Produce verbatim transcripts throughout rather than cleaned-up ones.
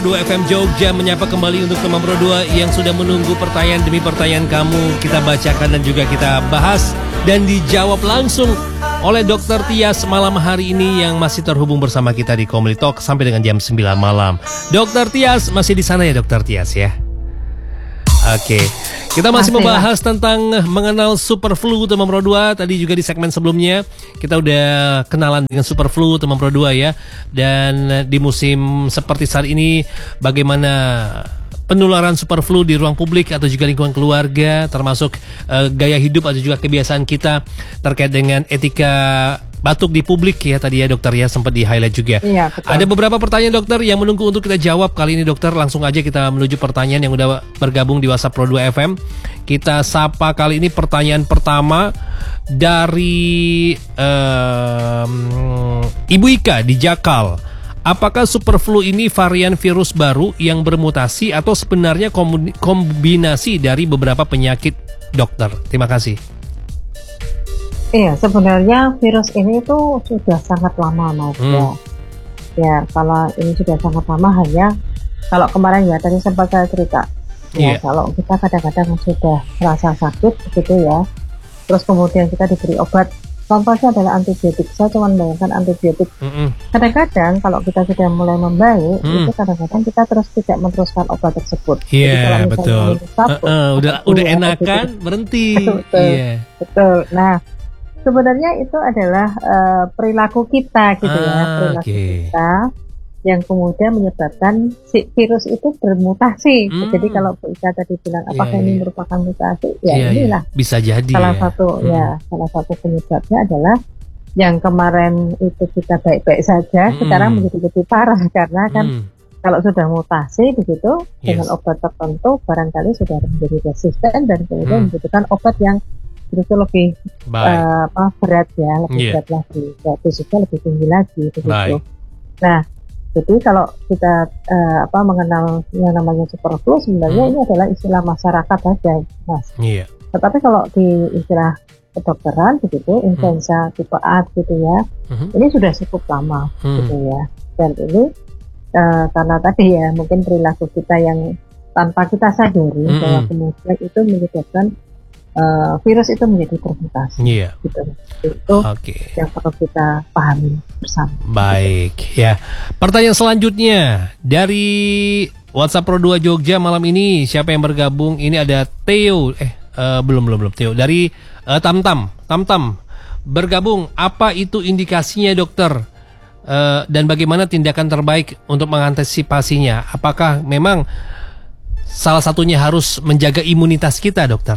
dua F M Jogja menyapa kembali untuk teman Pro dua yang sudah menunggu pertanyaan demi pertanyaan kamu. Kita bacakan dan juga kita bahas dan dijawab langsung oleh Dokter Tias malam hari ini yang masih terhubung bersama kita di Comedy Talk sampai dengan jam sembilan malam. Dokter Tias masih di sana ya Dokter Tias ya? Oke, kita masih, masih membahas lah. tentang mengenal Superflu teman Pro dua. Tadi juga di segmen sebelumnya kita udah kenalan dengan Superflu teman Pro dua ya. Dan di musim seperti saat ini bagaimana penularan Superflu di ruang publik atau juga lingkungan keluarga, termasuk uh, gaya hidup atau juga kebiasaan kita terkait dengan etika batuk di publik ya tadi ya dokter ya, sempat di highlight juga. Iya, betul. Ada beberapa pertanyaan dokter yang menunggu untuk kita jawab kali ini dokter. Langsung aja kita menuju pertanyaan yang udah bergabung di WhatsApp Pro dua F M. Kita sapa kali ini pertanyaan pertama dari um, Ibu Ika di Jakal. Apakah Superflu ini varian virus baru yang bermutasi atau sebenarnya kombinasi dari beberapa penyakit dokter? Terima kasih. Iya, sebenarnya virus ini tuh sudah sangat lama Mas hmm. ya. Ya, kalau ini sudah sangat lama hanya kalau kemarin ya tadi sempat saya cerita. Ya, yeah. Kalau kita kadang-kadang sudah merasa sakit begitu ya. Terus kemudian kita diberi obat. Contohnya adalah antibiotik. Saya cuma bayangkan antibiotik. Mm-hmm. Kadang-kadang kalau kita sudah mulai membaik, mm. itu kadang-kadang kita terus tidak meneruskan obat tersebut. Iya, yeah, betul. Satu, uh, uh, udah udah enakan berhenti. Betul. Yeah. Betul. Nah, sebenarnya itu adalah uh, perilaku kita gitu ah, ya, perilaku okay. kita yang kemudian menyebabkan si virus itu bermutasi. Hmm. Jadi kalau Bu Ika tadi bilang apakah yeah, ini yeah. merupakan mutasi, ya yeah, inilah yeah. bisa jadi salah ya. satu hmm. ya salah satu penyebabnya adalah yang kemarin itu kita baik-baik saja, hmm. sekarang menjadi lebih parah karena kan hmm. kalau sudah mutasi begitu yes. dengan obat tertentu barangkali sudah menjadi resisten dan kemudian hmm. membutuhkan obat yang itu lebih uh, apa berat ya, lebih yeah. berat lagi, dosisnya lebih tinggi lagi begitu. Baik. Nah, jadi kalau kita uh, apa mengenal yang namanya Superflu sebenarnya hmm. ini adalah istilah masyarakat saja, Mas. Iya. Yeah. Tetapi kalau di istilah kedokteran begitu, influenza hmm. tipe A gitu ya, hmm. ini sudah cukup lama hmm. gitu ya. Dan ini uh, karena tadi ya mungkin perilaku kita yang tanpa kita sadari hmm. bahwa kemudian itu menyebabkan Uh, virus itu menjadi bermutasi. Iya. Gitu. Itu okay. yang perlu kita pahami bersama. Baik, ya. Pertanyaan selanjutnya dari WhatsApp Pro dua Jogja malam ini, siapa yang bergabung? Ini ada Theo, eh uh, belum belum belum Theo dari uh, Tamtam, Tamtam bergabung. Apa itu indikasinya, dokter? Uh, dan bagaimana tindakan terbaik untuk mengantisipasinya? Apakah memang salah satunya harus menjaga imunitas kita, dokter?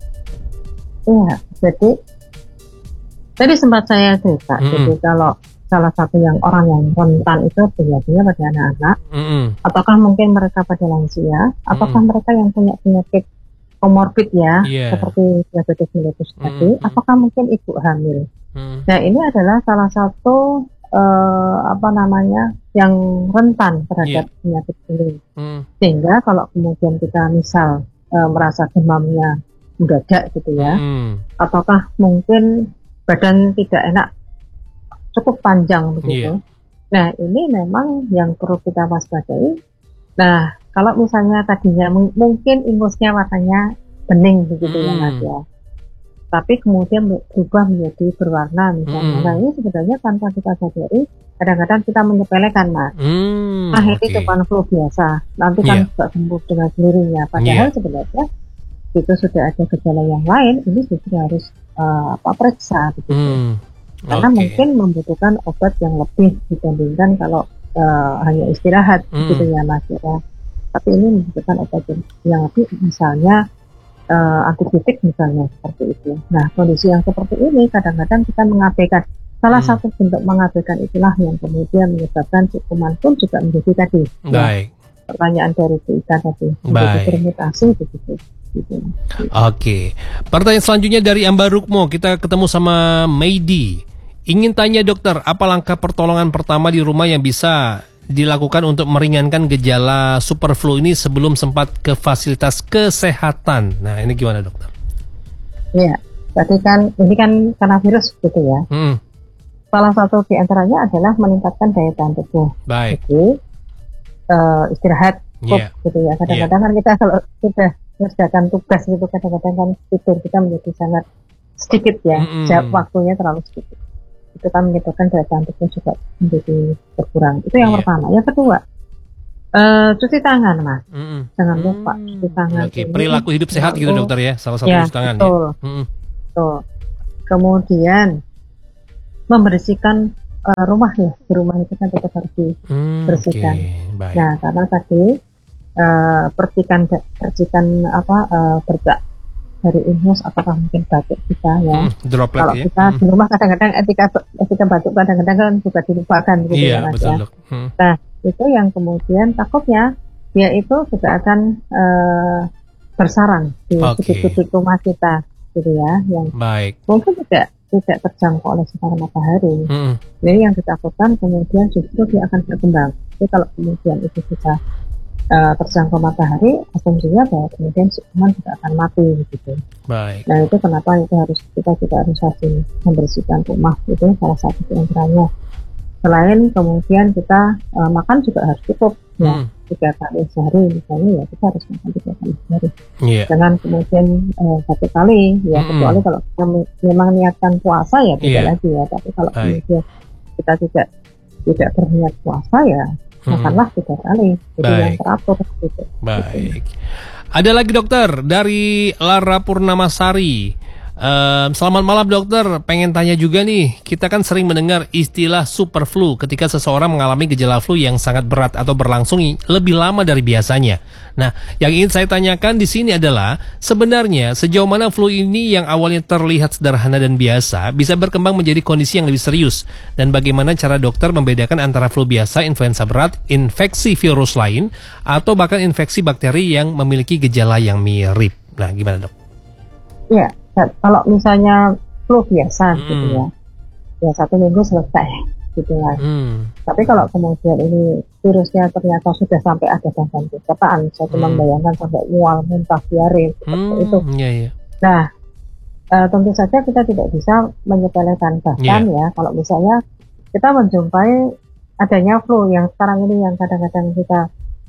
Iya, jadi tadi sempat saya cerita, mm-hmm. jadi kalau salah satu yang orang yang rentan itu biasanya pada anak-anak, mm-hmm. ataukah mungkin mereka pada lansia, ataukah mm-hmm. mereka yang punya penyakit komorbid ya, yeah. seperti diabetes mellitus mm-hmm. tadi, apakah mungkin ibu hamil. Mm-hmm. Nah ini adalah salah satu uh, apa namanya yang rentan terhadap yeah. penyakit ini, mm-hmm. sehingga kalau kemudian kita misal uh, merasa demamnya mendadak gitu ya, hmm. ataukah mungkin badan tidak enak cukup panjang begitu. Yeah. Nah ini memang yang perlu kita waspadai. Nah kalau misalnya tadinya m- mungkin ingusnya warnanya bening begitu hmm. ya Mas ya, tapi kemudian berubah menjadi berwarna misalnya. Hmm. Nah ini sebenarnya tanpa kita sadari, kadang-kadang kita menyepelekan Mas. Hmm, nah ini okay. cuma flu biasa, nanti kan yeah. juga sembuh dengan sendirinya. Padahal yeah. sebenarnya itu sudah ada gejala yang lain, ini justru harus uh, apa periksa begitu. Hmm, karena okay. mungkin membutuhkan obat yang lebih dibandingkan kalau uh, hanya istirahat hmm. gitu ya Mas ya. Tapi ini membutuhkan obat yang lebih, misalnya uh, antibiotik misalnya seperti itu. Nah kondisi yang seperti ini kadang-kadang kita mengabaikan. Salah hmm. satu bentuk mengabaikan itulah yang kemudian menyebabkan si kuman pun juga menjadi tadi. Baik. Ya, pertanyaan dari Bu Ika tadi menjadi bermutasi begitu. Oke, okay. Pertanyaan selanjutnya dari Amba Rukmo. Kita ketemu sama Meidi. Ingin tanya dokter, apa langkah pertolongan pertama di rumah yang bisa dilakukan untuk meringankan gejala Superflu ini sebelum sempat ke fasilitas kesehatan? Nah, ini gimana dokter? Iya, berarti kan ini kan karena virus gitu ya. Hmm. Salah satu di antaranya adalah meningkatkan daya tahan tubuh. Baik. Jadi, uh, istirahat cukup yeah. gitu ya. Kadang-kadang yeah. kan kita kalau sudah mengerjakan tugas gitu, kadang-kadang kan tidur kita menjadi sangat sedikit ya, mm-hmm. waktunya terlalu sedikit. Itu kan menyebabkan daya tahan tubuh juga menjadi berkurang. Itu yang yeah. pertama. Yang kedua, uh, cuci tangan, Mas. Mm-hmm. Jangan lupa mm-hmm. cuci tangan. Oke, okay. Perilaku hidup sehat gitu dokter ya, salah satu ya, cuci tangan. Betul. Ya. Mm-hmm. Betul. Kemudian membersihkan uh, rumah ya, di rumah itu kan tetap harus dibersihkan. Hmm, okay. Nah, karena tadi uh, percikan percikan apa uh, bercak dari ingus apakah mungkin batuk kita ya. Hmm, droplet kalau ya. kita hmm. di rumah kadang-kadang etika etika batuk kadang-kadang kan juga dilupakan gitu iya, ya, Mas betul, ya. Hmm. Nah, itu yang kemudian takutnya dia itu juga akan uh, bersarang di titik-titik okay. rumah kita gitu ya, yang baik. Mungkin tidak tidak terjangkau oleh sinar matahari. Hmm. Jadi yang ditakutkan kemudian justru dia akan berkembang. Jadi kalau kemudian itu bisa uh, terjangkau matahari, asumsinya bahwa kemudian si kuman juga akan mati gitu. Baik. Nah itu kenapa itu harus kita juga harus rajin membersihkan rumah, itu salah satu diantaranya. Selain kemudian kita uh, makan juga harus cukup ya. Hmm. Tiga kali sehari misalnya ya kita harus makan tiga kali sehari. Yeah. Jangan kemudian uh, satu kali ya mm-hmm. kecuali kalau kita memang niatkan puasa ya tidak yeah. lagi ya. Tapi kalau Baik. kemudian kita tidak tidak berniat puasa ya mm-hmm. makanlah tiga kali. Jadi Baik. yang teratur gitu. Baik. Ada lagi dokter dari Lara Purnamasari. Um, selamat malam dokter, pengen tanya juga nih, kita kan sering mendengar istilah super flu ketika seseorang mengalami gejala flu yang sangat berat atau berlangsung lebih lama dari biasanya. Nah, yang ingin saya tanyakan di sini adalah sebenarnya sejauh mana flu ini yang awalnya terlihat sederhana dan biasa bisa berkembang menjadi kondisi yang lebih serius, dan bagaimana cara dokter membedakan antara flu biasa, influenza berat, infeksi virus lain, atau bahkan infeksi bakteri yang memiliki gejala yang mirip. Nah, gimana dok? Iya. Kalau misalnya flu biasa hmm. gitu ya, ya satu minggu selesai gitu lah. Hmm. Tapi kalau kemudian ini virusnya ternyata sudah sampai ada gangguan pencernaan, saya cuma hmm. bayangkan sampai mual, muntah, diare seperti hmm. itu. Yeah, yeah. Nah, uh, tentu saja kita tidak bisa menyepelekan bahkan yeah. ya kalau misalnya kita menjumpai adanya flu yang sekarang ini yang kadang-kadang kita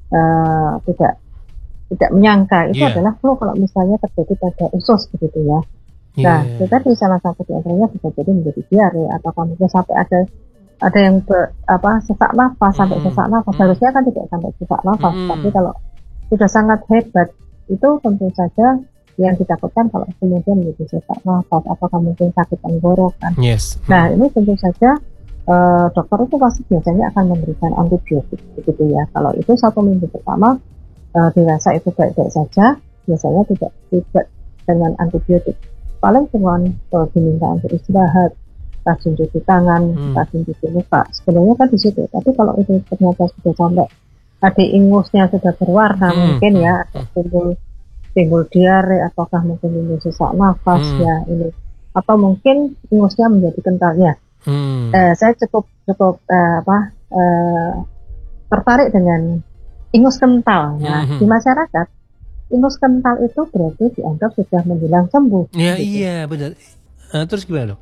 uh, tidak tidak menyangka itu yeah. adalah flu kalau misalnya terjadi pada usus begitu ya. Nah, yeah. kita di salah satu di antaranya bisa jadi menjadi diare atau kemudian sampai ada ada yang ber, apa sesak nafas mm. sampai sesak nafas. Harusnya kan tidak sampai sesak nafas, mm. tapi kalau sudah sangat hebat itu tentu saja yang ditakutkan kalau kemudian menjadi sesak nafas atau mungkin sakit tenggorokan. Yes. Mm. Nah, ini tentu saja uh, dokter itu pasti biasanya akan memberikan antibiotik begitu ya. Kalau itu satu minggu pertama Uh, dirasa itu baik-baik saja, biasanya tidak tidak dengan antibiotik. Paling cuma uh, diminta untuk istirahat, rajin cuci tangan, hmm. rajin cuci muka. Sebenarnya kan di situ. Tapi kalau itu ternyata sudah sampai ada ingusnya sudah berwarna, hmm. mungkin ya atau timbul timbul diare, ataukah mungkin timbul sesak nafas hmm. ya ini, atau mungkin ingusnya menjadi kental ya. Hmm. Uh, saya cukup cukup uh, apa uh, tertarik dengan ingus kental. Nah, mm-hmm. di masyarakat ingus kental itu berarti dianggap sudah menjelang sembuh. Ya, gitu. Iya benar. Uh, terus gimana dok?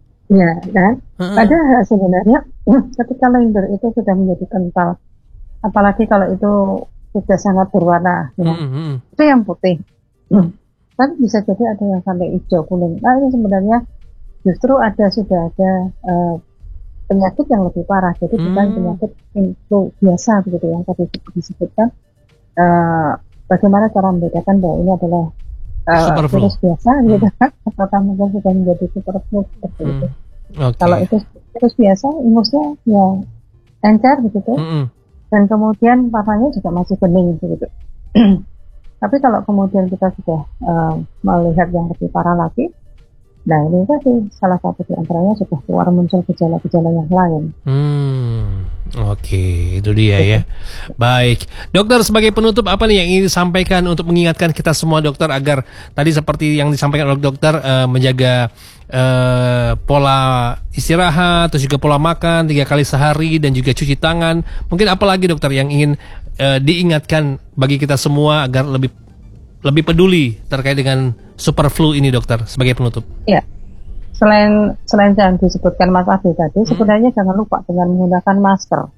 Ya kan. Uh-huh. Padahal sebenarnya ketika lendir itu sudah menjadi kental, apalagi kalau itu sudah sangat berwarna, ya. Mm-hmm. itu yang putih. Hmm. Tapi bisa jadi ada yang sampai hijau kuning. Nah ini sebenarnya justru ada sudah ada uh, penyakit yang lebih parah, jadi hmm. bukan penyakit flu biasa begitu yang tadi disebutkan. Uh, bagaimana cara membedakan bahwa ini adalah uh, virus biasa, hmm. gitu kan? Apakah mungkin sudah menjadi super flu seperti hmm. itu? Okay. Kalau itu virus biasa, ingusnya ya encer begitu, hmm. dan kemudian warnanya juga masih bening begitu. Tapi kalau kemudian kita sudah uh, melihat yang lebih parah lagi, nah ini tadi salah satu di antaranya sudah keluar muncul gejala-gejala yang lain. Hmm, oke, okay, itu dia ya. Baik, dokter sebagai penutup apa nih yang ingin disampaikan untuk mengingatkan kita semua dokter agar tadi seperti yang disampaikan oleh dokter uh, menjaga uh, pola istirahat, terus juga pola makan tiga kali sehari dan juga cuci tangan. Mungkin apa lagi dokter yang ingin uh, diingatkan bagi kita semua agar lebih lebih peduli terkait dengan super flu ini dokter sebagai penutup? Ya, selain selain yang disebutkan Mas Adi tadi, hmm. sebenarnya jangan lupa dengan menggunakan masker.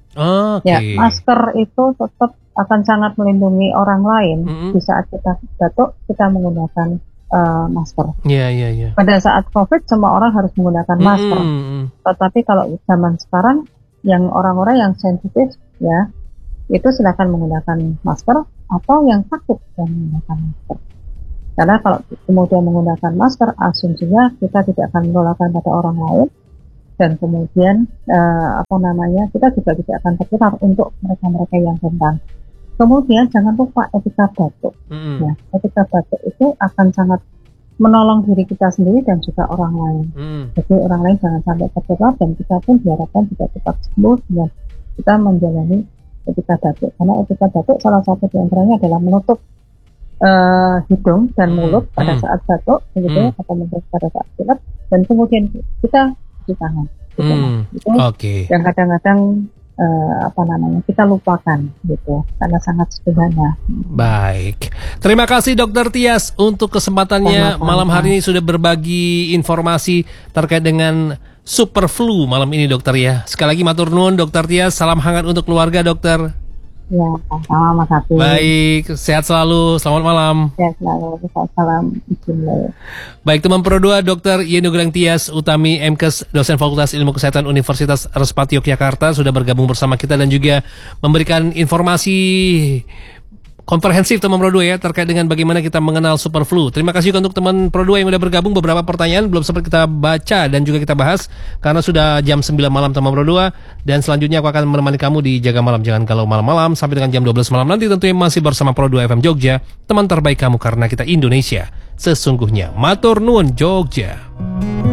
Oh, ya okay. masker itu tetap akan sangat melindungi orang lain. Mm-hmm. Di saat kita batuk kita menggunakan uh, masker. Iya yeah, iya yeah, iya. Yeah. Pada saat COVID semua orang harus menggunakan masker. Mm-hmm. Tetapi kalau zaman sekarang yang orang-orang yang sensitif ya itu silakan menggunakan masker, atau yang takut dan menggunakan masker. Karena kalau kemudian menggunakan masker, asumsinya kita tidak akan menularkan pada orang lain, dan kemudian uh, apa namanya kita juga tidak akan tertular untuk mereka-mereka yang rentan. Kemudian jangan lupa etika batuk. Mm-hmm. Ya, etika batuk itu akan sangat menolong diri kita sendiri dan juga orang lain. Mm. Jadi orang lain jangan sampai tertular, dan kita pun diharapkan juga cepat sembuh dan kita menjalani etika batuk. Karena etika batuk salah satu di antaranya adalah menutup uh, hidung dan mulut mm. pada mm. saat batuk, begitu mm. atau mungkin pada saat pilek, dan kemudian kita cuci tangan. Mm. Itu okay. yang kadang-kadang Uh, apa namanya kita lupakan gitu karena sangat sederhana. Baik, terima kasih Dokter Tias untuk kesempatannya Sama-sama. malam hari ini sudah berbagi informasi terkait dengan super flu malam ini dokter ya. Sekali lagi matur nuwun Dokter Tias, salam hangat untuk keluarga dokter. Ya, sama Mas Hafiz. Baik, sehat selalu, selamat malam. Sehat selalu, salam. Baik teman Pro dua, Dokter Yenugreng Tias Utami M Kes, dosen Fakultas Ilmu Kesehatan Universitas Respati Yogyakarta sudah bergabung bersama kita dan juga memberikan informasi komprehensif teman Pro dua ya terkait dengan bagaimana kita mengenal super flu. Terima kasih juga untuk teman Pro dua yang sudah bergabung. Beberapa pertanyaan belum sempat kita baca dan juga kita bahas karena sudah jam sembilan malam teman Pro dua, dan selanjutnya aku akan menemani kamu di Jaga Malam. Jangan galau malam-malam sampai dengan jam dua belas malam nanti tentunya masih bersama Pro dua F M Jogja, teman terbaik kamu karena kita Indonesia sesungguhnya. Matur nuwun Jogja.